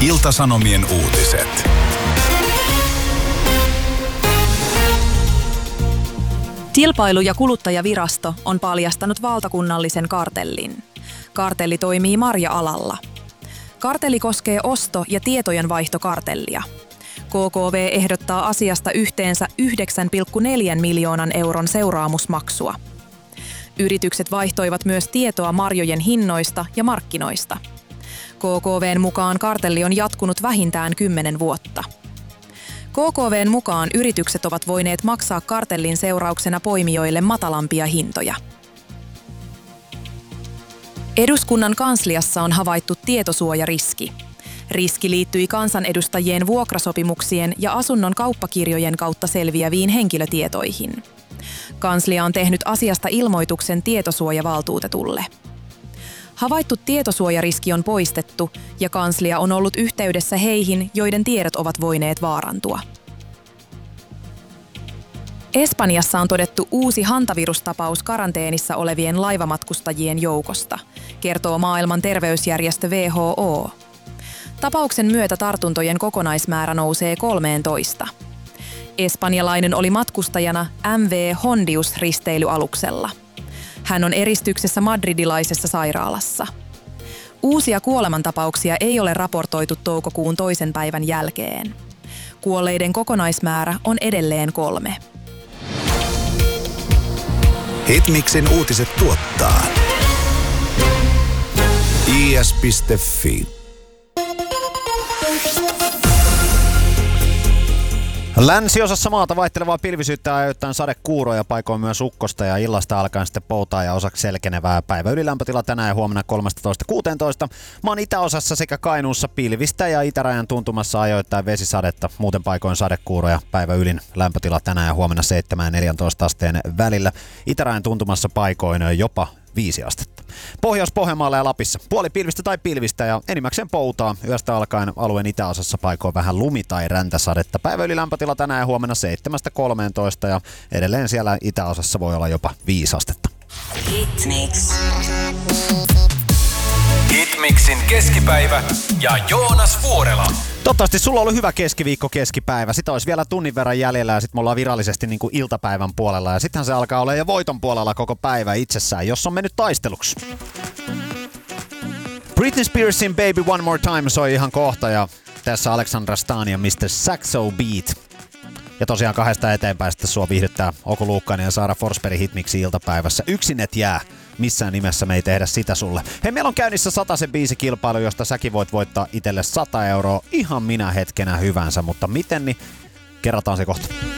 Ilta-Sanomien uutiset. Kilpailu- ja kuluttajavirasto on paljastanut valtakunnallisen kartellin. Kartelli toimii marja-alalla. Kartelli koskee osto- ja tietojenvaihtokartellia. KKV ehdottaa asiasta yhteensä 9,4 miljoonan euron seuraamusmaksua. Yritykset vaihtoivat myös tietoa marjojen hinnoista ja markkinoista. KKV:n mukaan kartelli on jatkunut vähintään 10 vuotta. KKV:n mukaan yritykset ovat voineet maksaa kartellin seurauksena poimijoille matalampia hintoja. Eduskunnan kansliassa on havaittu tietosuojariski. Riski liittyi kansanedustajien vuokrasopimuksien ja asunnon kauppakirjojen kautta selviäviin henkilötietoihin. Kanslia on tehnyt asiasta ilmoituksen tietosuojavaltuutetulle. Havaittu tietosuojariski on poistettu ja kanslia on ollut yhteydessä heihin, joiden tiedot ovat voineet vaarantua. Espanjassa on todettu uusi hantavirustapaus karanteenissa olevien laivamatkustajien joukosta, kertoo maailman terveysjärjestö WHO. Tapauksen myötä tartuntojen kokonaismäärä nousee 13. Espanjalainen oli matkustajana MV Hondius-risteilyaluksella. Hän on eristyksessä madridilaisessa sairaalassa. Uusia kuolemantapauksia ei ole raportoitu toukokuun 2. päivän jälkeen. Kuolleiden kokonaismäärä on edelleen 3. Hitmixin uutiset tuottaa is.fi. Länsiosassa maata vaihtelevaa pilvisyyttä ja ajoittain sadekuuroja, paikoin myös ukkosta ja illasta alkaen sitten poutaa ja osaksi selkenevää. Päivä ylilämpötila tänään ja huomenna 13-16. Maan itäosassa sekä Kainuussa pilvistä ja itärajan tuntumassa ajoittain vesisadetta. Muuten paikoin sadekuuroja. Päivä ylin lämpötila tänään ja huomenna 7-14 asteen välillä. Itärajan tuntumassa paikoin jopa 5 astetta. Pohjois-Pohjanmaalla ja Lapissa puoli pilvistä tai pilvistä ja enimmäkseen poutaa. Yöstä alkaen alueen itäosassa paikoin vähän lumi- tai räntäsadetta. Päivä yli lämpötila tänään ja huomenna 7-13 ja edelleen siellä itäosassa voi olla jopa 5 astetta. Hitmixin keskipäivä ja Joonas Vuorela. Toivottavasti sulla on ollut hyvä keskiviikko keskipäivä. Sitä olisi vielä tunnin verran jäljellä ja sitten me ollaan virallisesti niin kuin iltapäivän puolella. Ja sittenhän se alkaa olla jo voiton puolella koko päivä itsessään, jos on mennyt taisteluksi. Britney Spearsin Baby One More Time soi ihan kohta ja tässä Alexandra Stan ja Mr. Saxo Beat. Ja tosiaan 2 eteenpäin sitten sua viihdyttää Oku Luukkainen ja Saara Forsberg Hitmixin iltapäivässä. Yksin et jää. Missään nimessä me ei tehdä sitä sulle. Hei, meillä on käynnissä 100 biisikilpailu, josta säkin voit voittaa itselle 100 euroa ihan minä hetkenä hyvänsä, mutta miten, niin kerrataan se kohta.